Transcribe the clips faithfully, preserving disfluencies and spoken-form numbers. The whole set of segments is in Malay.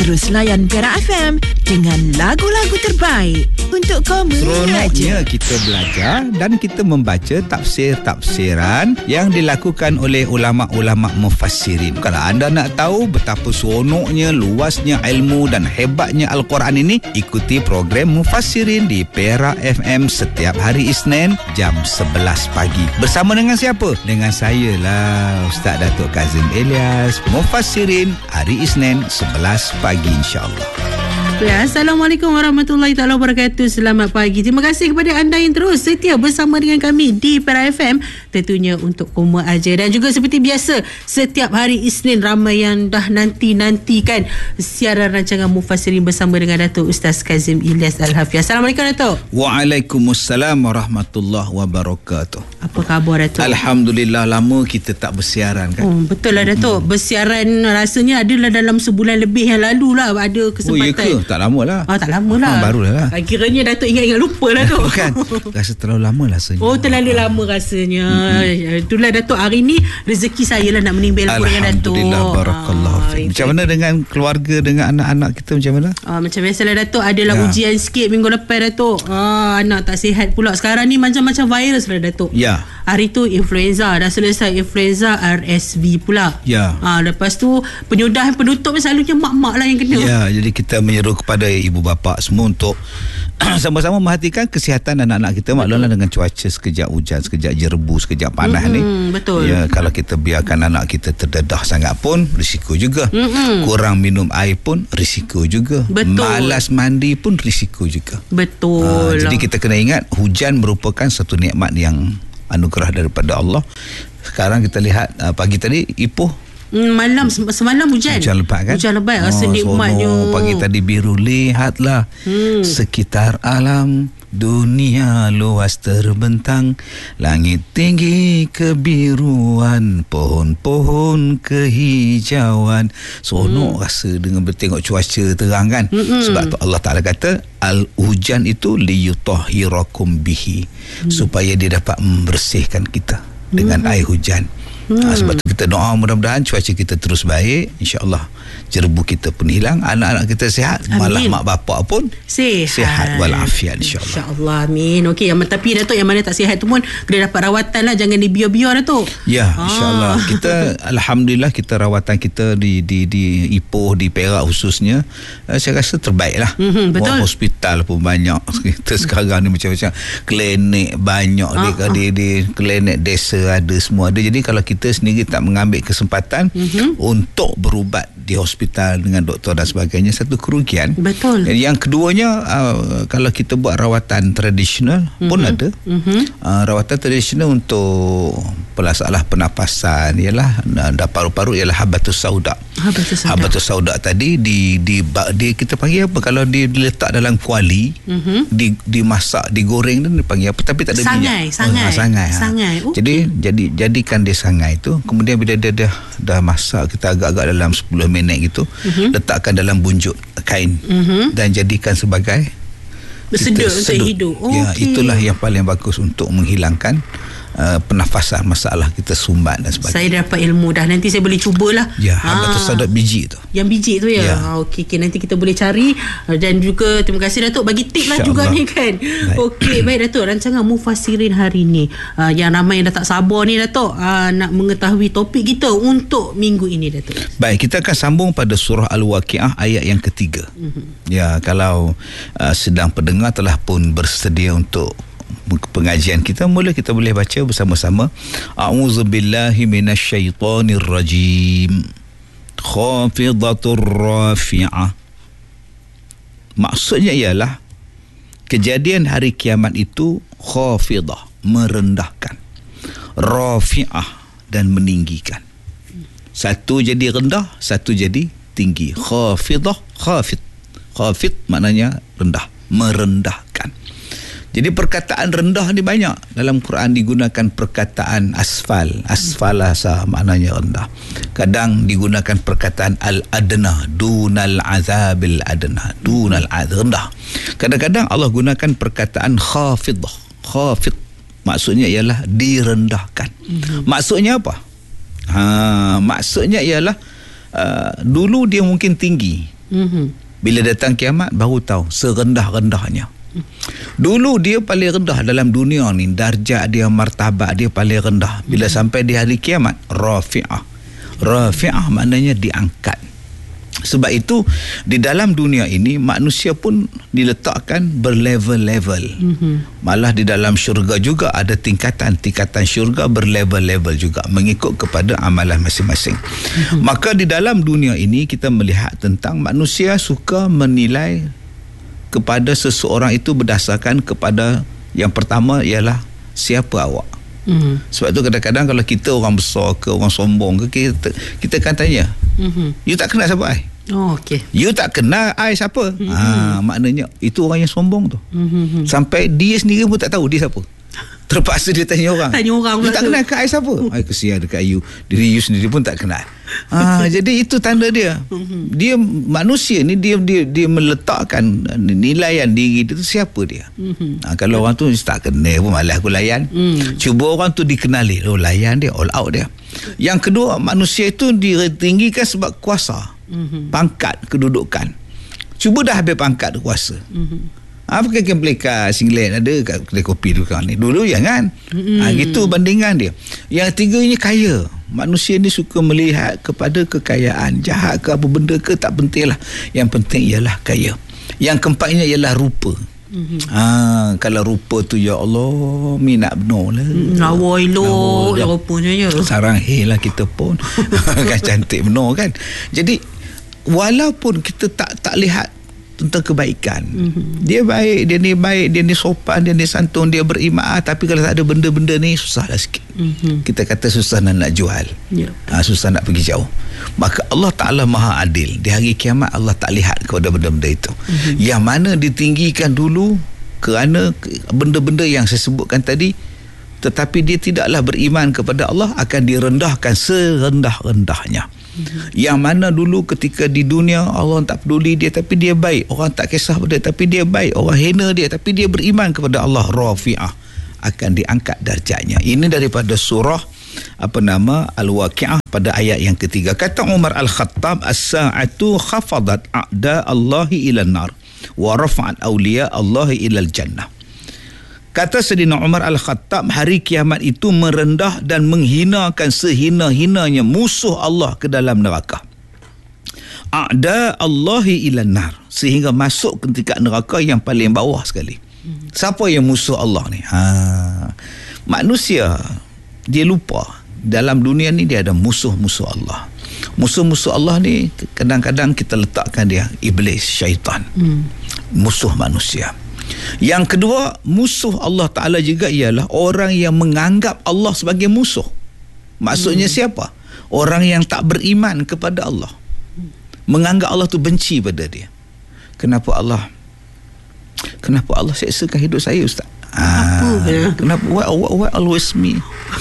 Terus layan Perak F M dengan lagu-lagu terbaik untuk kamu. Seronoknya kita belajar dan kita membaca tafsir-tafsiran yang dilakukan oleh ulama-ulama mufassirin. Kalau anda nak tahu betapa seronoknya, luasnya ilmu dan hebatnya Al-Quran ini, ikuti program Mufassirin di Perak F M setiap hari Isnin jam sebelas pagi. Bersama dengan siapa? Dengan saya lah, Ustaz Datuk Kazim Elias. Mufassirin hari Isnin sebelas pagi insya-Allah. Ya, Assalamualaikum warahmatullahi taala wabarakatuh. Selamat pagi. Terima kasih kepada anda yang terus setia bersama dengan kami di Perak F M, tentunya untuk Koma Aja. Dan juga seperti biasa, setiap hari Isnin ramai yang dah nanti-nantikan siaran rancangan Mufassirin bersama dengan Datuk Ustaz Kazim Ilyas Al-Hafiz. Assalamualaikum Datuk. Waalaikumsalam warahmatullahi wabarakatuh. Apa khabar Datuk? Alhamdulillah, lama kita tak bersiaran kan. Oh, betul lah Datuk. Hmm. Bersiaran rasanya adalah dalam sebulan lebih yang lalu lah ada kesempatan. Oh, ya ke? Tak lama lah. Oh, tak lama lah. Ha, baru lah. Kiranya Datuk ingat-ingat lupa lah tu. Bukan. Rasa terlalu lama rasanya. Oh, terlalu lama rasanya. Mm-hmm. Itulah Datuk, hari ni rezeki saya lah nak menimba ilmu dengan Datuk. Alhamdulillah, barakallahu ah, fiik. Macam mana dengan keluarga, dengan anak-anak kita macam mana? Ah, macam biasalah Datuk, adalah ya. ujian sikit minggu lepas Datuk. Ah, anak tak sihat pula. Sekarang ni macam-macam virus lah Datuk. Ya. Hari tu influenza, dah selesai influenza, R S V pula. Ya. Ah, lepas tu penyudahan penutup selalunya mak-mak lah yang kena. Ya, jadi kita menyeru kepada ibu bapa semua untuk sama-sama merhatikan kesihatan anak-anak kita. Maklumlah dengan cuaca sekejap hujan, sekejap jerebu, sekejap panas mm-hmm, ni. Betul. Ya, kalau kita biarkan anak kita terdedah sangat pun risiko juga. Mm-hmm. Kurang minum air pun risiko juga. Betul. Malas mandi pun risiko juga. Betul. Ha, jadi kita kena ingat hujan merupakan satu nikmat yang anugerah daripada Allah. Sekarang kita lihat uh, pagi tadi Ipoh malam semalam hujan. Hujan lebat kan? Hujan lebat, rasa oh, nikmatnya. Pagi tadi biru, lihatlah hmm. sekitar alam dunia luas terbentang, langit tinggi kebiruan, pohon-pohon kehijauan. Seronok hmm. rasa dengan bertengok cuaca terang kan. Hmm. Sebab tu Allah Ta'ala kata al hujan itu liyutahhirakum bihi, hmm. supaya dia dapat membersihkan kita dengan hmm. air hujan. Hmm. Ha, sebab tu kita doa mudah-mudahan cuaca kita terus baik, insya-Allah jerebu kita pun hilang, anak-anak kita sihat, malah mak bapak pun sihat, sihat walafiat insya-Allah. Insya-Allah, amin. Okey, yang tapi Datuk yang mana tak sihat tu pun kena dapat rawatan lah, jangan dibiar-biar Datuk. Ya, insya-Allah. Ah. Kita alhamdulillah kita rawatan kita di di di Ipoh, di Perak khususnya, uh, saya rasa terbaiklah. Mm-hmm, betul. Wah, hospital pun banyak. Kita sekarang ni macam-macam klinik banyak ah, di, ah. di di klinik desa ada, semua ada. Jadi kalau kita sendiri tak mengambil kesempatan mm-hmm. untuk berubat di hospital dengan doktor dan sebagainya, satu kerugian. Betul. Yang keduanya, uh, kalau kita buat rawatan tradisional mm-hmm. pun ada. Mm-hmm. Uh, rawatan tradisional untuk masalah pernafasan ialah uh, paru-paru ialah habatus sauda. Habatus sauda. Habatus sauda tadi di, di di kita panggil apa kalau dia diletak dalam kuali, mm-hmm. di dimasak, digoreng dan dipanggil apa, tapi tak ada sangai, minyak. Sangai. Oh, sangai. Sangai. Ha. Jadi jadi jadikan dia sangai itu, kemudian bila dia dah dah masak, kita agak-agak dalam sepuluh minit gitu, mm-hmm. letakkan dalam bunjuk kain, mm-hmm. dan jadikan sebagai bersedut untuk hidup. Oh, ya, okay. Itulah yang paling bagus untuk menghilangkan Uh, pernafasan, masalah kita sumbat dan sebagainya. Saya dapat ilmu dah, nanti saya boleh cubalah. Ya, habatus sauda biji tu. Yang biji tu ya. ya. Ah, okey, okay. Nanti kita boleh cari, dan juga terima kasih Datuk bagi tip lah juga ni kan. Okey, baik Datuk, rancangan Mufassirin hari ni uh, yang ramai yang dah tak sabar ni Datuk, uh, nak mengetahui topik kita untuk minggu ini Datuk. Baik, kita akan sambung pada surah Al-Waqiah ayat yang ketiga. Mm-hmm. Ya, kalau uh, sedang pendengar telah pun bersedia untuk pengajian kita, mula kita boleh baca bersama-sama. A'udzubillahi minasyaitonirrajim. Khafidatur rafi'ah. Maksudnya ialah kejadian hari kiamat itu khafidah, merendahkan, rafi'ah, dan meninggikan. Satu jadi rendah, satu jadi tinggi. Khafidah, khafid. Khafid maknanya rendah, merendahkan. Jadi perkataan rendah ni banyak. Dalam Quran digunakan perkataan asfal. Asfalasa maknanya rendah. Kadang digunakan perkataan al-adna, dunal azabil adna, dunal azab, rendah. Kadang-kadang Allah gunakan perkataan khafidah. Khafid maksudnya ialah direndahkan. Mm-hmm. Maksudnya apa? Ha, maksudnya ialah uh, dulu dia mungkin tinggi, Mm-hmm. Bila datang kiamat baru tahu serendah-rendahnya. Dulu dia paling rendah dalam dunia ni, darjat dia, martabat dia paling rendah. Bila mm-hmm. sampai di hari kiamat, rafi'ah. Rafi'ah maknanya diangkat. Sebab itu di dalam dunia ini manusia pun diletakkan berlevel-level. Mm-hmm. Malah di dalam syurga juga ada tingkatan-tingkatan syurga berlevel-level juga mengikut kepada amalan masing-masing. Mm-hmm. Maka di dalam dunia ini kita melihat tentang manusia suka menilai kepada seseorang itu berdasarkan kepada yang pertama ialah siapa awak. Mm-hmm. Sebab tu kadang-kadang kalau kita orang besar ke orang sombong ke, kita kita akan tanya, mm-hmm. you tak kenal siapa I? Oh, okey. You tak kenal I siapa? Mm-hmm. Ha, maknanya itu orang yang sombong tu. Mm-hmm. Sampai dia sendiri pun tak tahu dia siapa. Terpaksa dia tanya orang. Tanya orang you tak tu. kenal ke I siapa? I kesian dekat you. Diri you sendiri pun tak kenal. Ha, jadi itu tanda dia. Dia manusia ni dia dia dia meletakkan nilaian diri dia tu siapa dia. Ha, kalau orang tu tak kenal pun malas aku layan. Mm. Cuba orang tu dikenali, oh layan dia, all out dia. Yang kedua, manusia itu ditinggikan sebab kuasa. Mm-hmm. Pangkat, kedudukan. Cuba dah habis pangkat kuasa. Mm-hmm. Ha, pakai kempleka singlet ada kat kedai kopi tu kan ni. Dulu jangan. Mm-hmm. Ha, gitu bandingan dia. Yang tiganya kaya. Manusia ni suka melihat kepada kekayaan. Jahat ke apa benda ke tak penting lah. Yang penting ialah kaya. Yang keempatnya ialah rupa. Mm-hmm. Ha, kalau rupa tu ya Allah minat benar lah. Lawa elok lah rupanya ya. Sarang hei lah kita pun. Kan cantik benar kan. Jadi walaupun kita tak tak lihat tentang kebaikan. Mm-hmm. Dia baik, dia ni baik, dia ni sopan, dia ni santun, dia beriman. Tapi kalau tak ada benda-benda ni susahlah sikit. Mm-hmm. Kita kata susah nak, nak jual. Yeah. Ha, susah nak pergi jauh. Maka Allah Ta'ala Maha Adil. Di hari kiamat Allah tak lihat kepada benda-benda itu. Mm-hmm. Yang mana ditinggikan dulu kerana benda-benda yang saya sebutkan tadi, tetapi dia tidaklah beriman kepada Allah, akan direndahkan serendah-rendahnya. Mm-hmm. Yang mana dulu ketika di dunia Allah tak peduli dia tapi dia baik, orang tak kisah pada dia tapi dia baik, orang hina dia tapi dia beriman kepada Allah, rafi'ah, akan diangkat darjatnya. Ini daripada surah apa nama Al-Waqi'ah pada ayat yang ketiga. Kata Umar Al-Khattab, as-sa'atu khafadat a'da Allahi ila nar wa rafa'at awliya Allahi ila al-jannah. Kata Sayyidina Umar Al-Khattab, hari kiamat itu merendah dan menghinakan sehina-hinanya musuh Allah ke dalam neraka. A'da Allahi ila nar, sehingga masuk ke tingkat neraka yang paling bawah sekali. Hmm. Siapa yang musuh Allah ni? Ha, manusia dia lupa dalam dunia ni dia ada musuh-musuh Allah. Musuh-musuh Allah ni kadang-kadang kita letakkan dia iblis, syaitan. Hmm. Musuh manusia. Yang kedua, musuh Allah Ta'ala juga ialah orang yang menganggap Allah sebagai musuh. Maksudnya hmm. siapa? Orang yang tak beriman kepada Allah, menganggap Allah tu benci pada dia. Kenapa Allah Kenapa Allah seksakan hidup saya, Ustaz? Ah, kenapa? Why, why, why always me?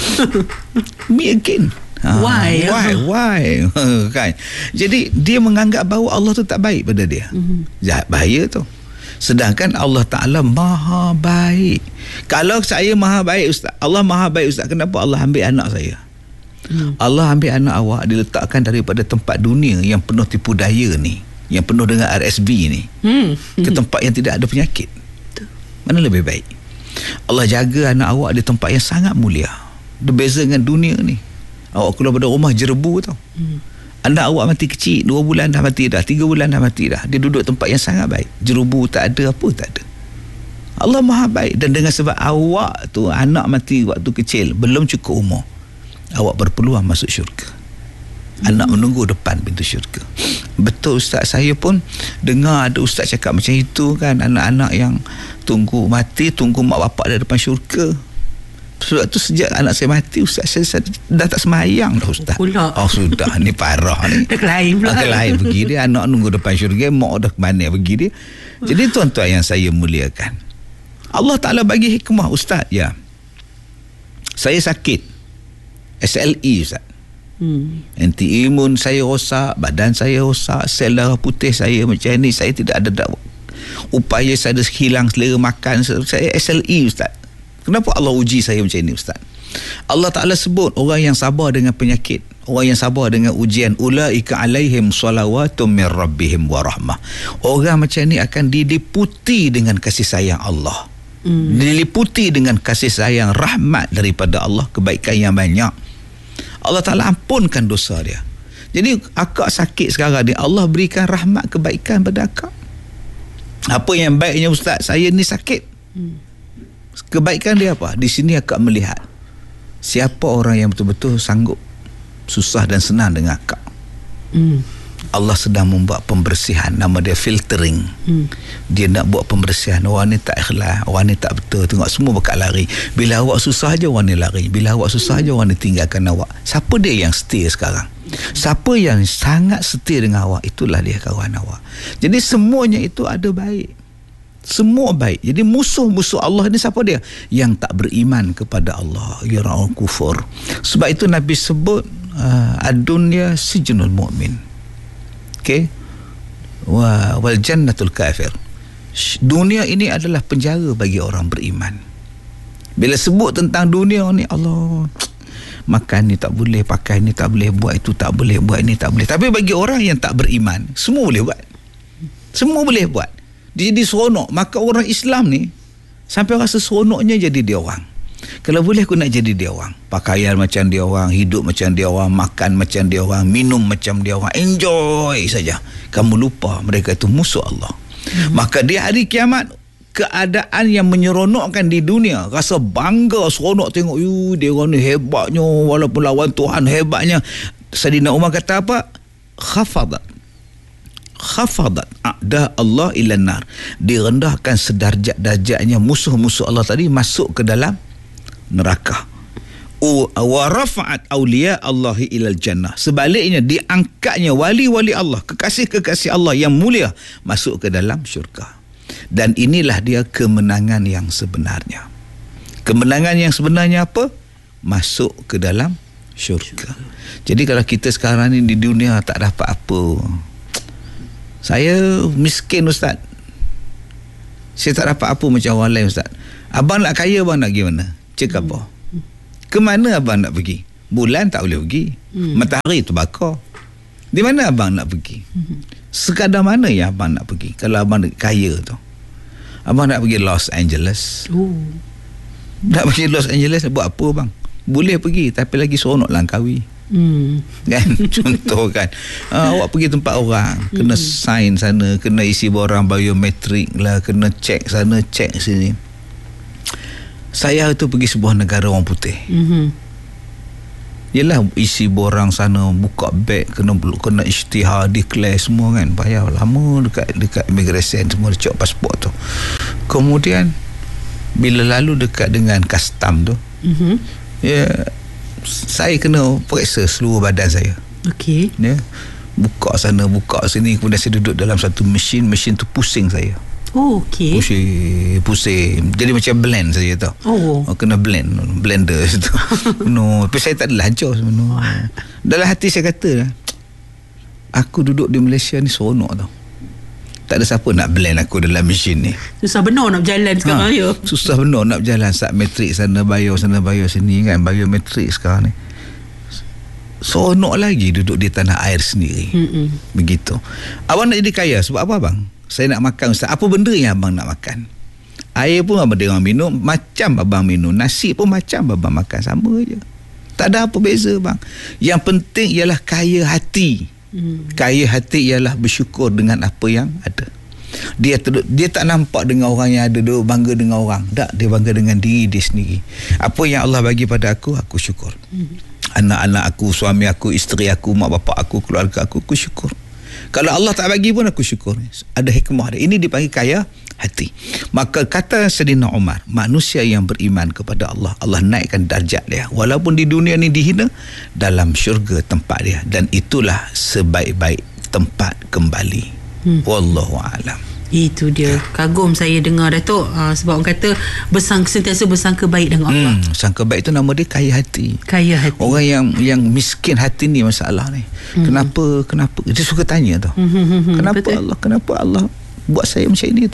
Me again? Ah, why? Why? Why? Kan? Jadi dia menganggap bahawa Allah tu tak baik pada dia. Mm-hmm. Bahaya tu. Sedangkan Allah Ta'ala maha baik. Kalau saya maha baik, Ustaz, Allah maha baik, Ustaz, kenapa Allah ambil anak saya? Hmm. Allah ambil anak awak, diletakkan daripada tempat dunia yang penuh tipu daya ni, yang penuh dengan R S B ni, hmm. ke tempat yang tidak ada penyakit. Mana lebih baik? Allah jaga anak awak di tempat yang sangat mulia. Berbeza dengan dunia ni. Awak keluar dari rumah jerebu tau. Hmm. Anak awak mati kecil, dua bulan dah mati dah, tiga bulan dah mati dah. Dia duduk tempat yang sangat baik. Jerubu tak ada, apa tak ada. Allah maha baik. Dan dengan sebab awak tu, anak mati waktu kecil, belum cukup umur, awak berpeluang masuk syurga. Anak menunggu depan pintu syurga. Betul, Ustaz, saya pun dengar ada Ustaz cakap macam itu kan. Anak-anak yang tunggu mati, tunggu mak bapak di depan syurga. Sebab tu sejak anak saya mati, Ustaz, saya, saya dah tak semayang dah, Ustaz. Oh, oh sudah, ni parah ni. Dah kelain pula. Dah kelain pergi dia. Anak nunggu depan syurga, mak dah ke mana pergi dia. Jadi tuan-tuan yang saya muliakan, Allah Ta'ala bagi hikmah, Ustaz. Ya, saya sakit S L E, Ustaz. Hmm. Anti imun saya rosak, badan saya rosak, sel darah putih saya macam ni, saya tidak ada dakwah. Upaya saya hilang selera makan, saya S L E, Ustaz. Kenapa Allah uji saya macam ni, Ustaz? Allah Ta'ala sebut orang yang sabar dengan penyakit, orang yang sabar dengan ujian, ulaika alaihim salawatum mir rabbihim wa rahmah. Orang macam ni akan diliputi dengan kasih sayang Allah. Hmm. Diliputi dengan kasih sayang rahmat daripada Allah, kebaikan yang banyak. Allah Ta'ala ampunkan dosa dia. Jadi akak sakit sekarang ni, Allah berikan rahmat kebaikan pada akak. Apa yang baiknya, ustaz, saya ni sakit. Hmm. Kebaikan dia apa? Di sini akak melihat siapa orang yang betul-betul sanggup susah dan senang dengan akak. Hmm. Allah sedang membuat pembersihan, nama dia filtering. Hmm. Dia nak buat pembersihan. Orang ni tak ikhlas, orang ni tak betul, tengok semua bakal lari. Bila awak susah je, orang ni lari. Bila awak susah je, orang ni tinggalkan awak. Siapa dia yang setia sekarang? Siapa yang sangat setia dengan awak, itulah dia kawan awak. Jadi semuanya itu ada baik, semua baik. Jadi musuh-musuh Allah ni siapa dia? Yang tak beriman kepada Allah, yang orang kufur. Sebab itu Nabi sebut uh, ad-dunya sijnul mu'min. Okey, wa wal jannatul kafir. Dunia ini adalah penjara bagi orang beriman. Bila sebut tentang dunia ni, Allah, makan ni tak boleh, pakai ni tak boleh, buat itu tak boleh, buat ini tak boleh. Tapi bagi orang yang tak beriman, semua boleh buat, semua boleh buat. Dia jadi seronok. Maka orang Islam ni sampai rasa seronoknya jadi dia orang. Kalau boleh aku nak jadi dia orang, pakaian macam dia orang, hidup macam dia orang, makan macam dia orang, minum macam dia orang, enjoy saja. Kamu lupa mereka itu musuh Allah. Hmm. Maka di hari kiamat, keadaan yang menyeronokkan di dunia, rasa bangga, seronok tengok, yu, dia orang ni hebatnya, walaupun lawan Tuhan hebatnya. Sayyidina Umar kata apa? Khafadat khafadat a'da Allah ilan nar. Direndahkan sedarjat-darjatnya musuh-musuh Allah tadi masuk ke dalam neraka. Wa rafa'at awliya Allahi ilal jannah. Sebaliknya diangkatnya wali-wali Allah, kekasih-kekasih Allah yang mulia masuk ke dalam syurga. Dan inilah dia kemenangan yang sebenarnya. Kemenangan yang sebenarnya apa? Masuk ke dalam syurga. Jadi kalau kita sekarang ni di dunia tak dapat apa, saya miskin ustaz, saya tak dapat apa macam orang lain ustaz. Abang nak kaya, abang nak pergi mana? Cek apa? Ke mana abang nak pergi? Bulan tak boleh pergi, hmm. matahari terbakar. Di mana abang nak pergi? Hmm. Sekadar mana yang abang nak pergi? Kalau abang kaya tu, abang nak pergi Los Angeles. Oh. Nak pergi Los Angeles buat apa bang? Boleh pergi, tapi lagi seronok langkawi. Hmm. Kan? Contoh kan, uh, awak pergi tempat orang, kena hmm. sign sana, kena isi borang biometrik lah, kena cek sana, cek sini. Saya tu pergi sebuah negara orang putih. Hmm. Yelah, isi borang sana, buka beg, kena kena isytihar, declare semua kan, payah lama dekat dekat immigration semua, cek pasport tu. Kemudian bila lalu dekat dengan custom tu, mm-hmm. ya, saya kena periksa seluruh badan saya. Okey. Ya, buka sana, buka sini, kemudian saya duduk dalam satu mesin, mesin tu pusing saya. Oh, okey. Pusing, pusing. Jadi macam blend saja tau. Oh. Kena blend, blender tu. No, tapi saya tak ada lancar sebenarnya. Dalam hati saya kata, aku duduk di Malaysia ni seronok tau. Tak ada siapa nak blend aku dalam mesin ni. Susah benar nak berjalan sekarang, ha, ya. Susah benar nak berjalan. Sat metrik sana, bayar sana, bayar sini kan. Bayar metrik sekarang ni. Seronok lagi duduk di tanah air sendiri. Mm-mm. Begitu. Abang nak jadi kaya sebab apa bang? Saya nak makan ustaz. Apa benda yang abang nak makan? Air pun abang dengar minum, macam abang minum. Nasi pun macam abang makan. Sama je. Tak ada apa beza bang. Yang penting ialah kaya hati. Hmm. Kaya hati ialah bersyukur dengan apa yang ada. Dia ter, dia tak nampak dengan orang yang ada, dia bangga dengan orang. Tak, dia bangga dengan diri dia sendiri. Apa yang Allah bagi pada aku, aku syukur. Hmm. Anak-anak aku, suami aku, isteri aku, mak bapak aku, keluarga aku, aku syukur. Kalau Allah tak bagi pun aku syukur. Ada hikmah dia. Ini dipanggil kaya hati. Maka kata Sayyidina Umar, manusia yang beriman kepada Allah, Allah naikkan darjat dia. Walaupun di dunia ni dihina, dalam syurga tempat dia. Dan itulah sebaik-baik tempat kembali. Hmm. Wallahu a'lam. Itu dia. Kagum saya dengar Datuk, uh, sebab orang kata bersang, sentiasa bersangka baik dengan Allah. Hmm, sangka baik tu nama dia kaya hati. Kaya hati. Orang yang yang miskin hati ni masalah ni. Hmm. Kenapa kenapa dia suka tanya tau. Hmm, hmm, hmm, kenapa betul. Allah kenapa Allah buat saya macam ini tau.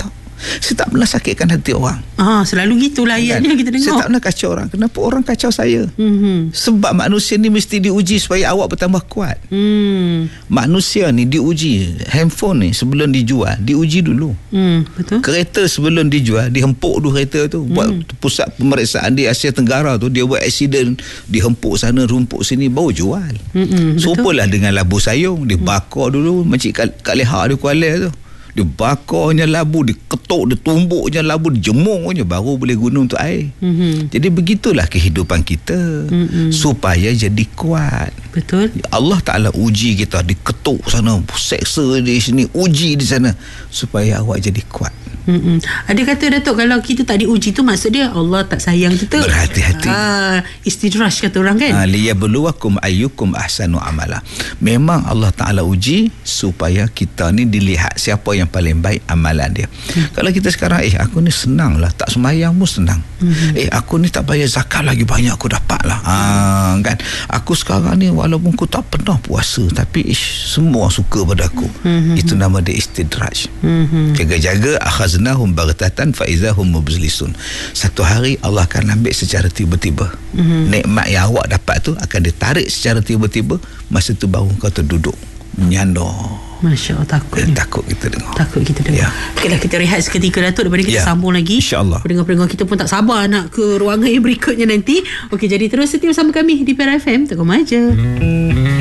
Saya tak pernah sakitkan hati orang. Ah, selalu gitulah ayatnya kita dengar. Saya tak pernah kacau orang. Kenapa orang kacau saya? Mm-hmm. Sebab manusia ni mesti diuji supaya awak bertambah kuat. Mm. Manusia ni diuji. Handphone ni sebelum dijual, diuji dulu. Mm, betul. Kereta sebelum dijual, dihempuk dulu kereta tu. Mm. Buat pusat pemeriksaan di Asia Tenggara tu, dia buat aksiden, dihempuk sana, rumpuk sini, baru jual. Mm-mm, serupalah dengan labu sayung. Dibakar mm. dulu, macam kat, kat leher dia Kuala tu. Dia bakarnya labu, dia ketuk, dia tumbuknya labu, dia jemurnya, baru boleh guna untuk air. Mm-hmm. Jadi begitulah kehidupan kita. Mm-hmm. Supaya jadi kuat. Betul. Allah Ta'ala uji kita, diketuk sana, seksa di sini, uji di sana, supaya awak jadi kuat. Mm-mm. Ada kata Datuk, kalau kita tak diuji tu maksud dia Allah tak sayang kita. Berhati-hati. ha, Istidraj kata orang kan. ha, Liyabluwakum ayyukum ahsanu amala. Memang Allah Ta'ala uji supaya kita ni dilihat siapa yang paling baik amalan dia. hmm. Kalau kita sekarang, eh aku ni senang lah, tak semayang pun senang. hmm. Eh aku ni tak bayar zakat lagi, banyak aku dapat lah. ha, kan? Aku sekarang ni walaupun aku tak pernah puasa, tapi ish, semua suka pada aku. hmm. Itu nama dia istidraj. hmm. Jaga-jaga akhaznahum baghtatan fa izahum mubzlisun. Satu hari Allah akan ambil secara tiba-tiba. mm-hmm. Nikmat yang awak dapat tu akan ditarik secara tiba-tiba. Masa tu baru kau terduduk menyandar. Masya Allah, takut. Eh, takut kita dengar. Takut kita dengar. Ya. Okeylah, kita rehat seketika Datuk, daripada kita ya. sambung lagi. InsyaAllah. Pendengar-pendengar kita pun tak sabar nak ke ruangan yang berikutnya nanti. Okey, jadi terus setia bersama kami di P R F M. Teguh Maja.